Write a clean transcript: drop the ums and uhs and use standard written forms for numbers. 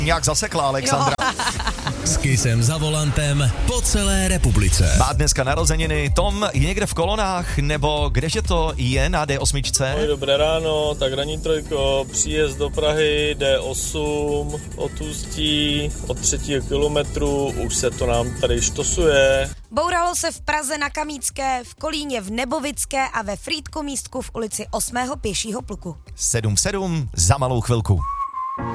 nějak zasekla Alexandra. S Kissem za volantem po celé republice. Má dneska narozeniny. Tom je někde v kolonách, nebo kdeže to je na D8? Dobré ráno, tak ranní trojko, příjezd do Prahy, D8, od Ústí, od 3. kilometru, už se to nám tady štosuje. Bouralo se v Praze na Kamícké, v Kolíně v Nebovické a ve Frýdku-Místku v ulici 8. pěšího pluku. 7:07 za malou chvilku.